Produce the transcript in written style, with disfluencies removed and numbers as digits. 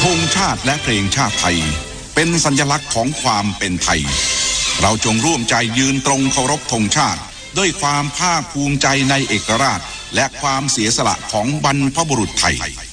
ธงชาติและเพลงชาติไทยเป็นสัญลักษณ์ของความเป็นไทยเราจงร่วมใจยืนตรงเคารพธงชาติด้วยความภาคภูมิใจในเอกราชและความเสียสละของบรรพบุรุษไทย